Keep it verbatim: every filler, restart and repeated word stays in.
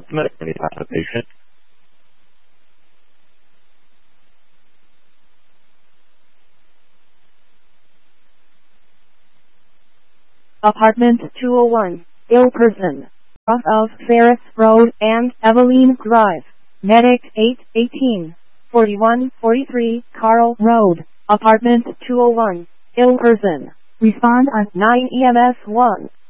estimate for any type of patient. Apartment two oh one, ill person. Off of Ferris Road and Eveline Drive. Medic eight eighteen, forty-one forty-three Carl Road. Apartment two oh one, ill person. Respond on nine E M S one.